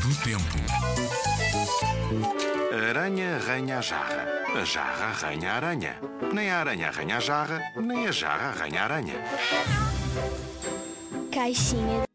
do tempo. A aranha arranha a jarra arranha a aranha. Nem a aranha arranha a jarra, nem a jarra arranha a aranha. Caixinha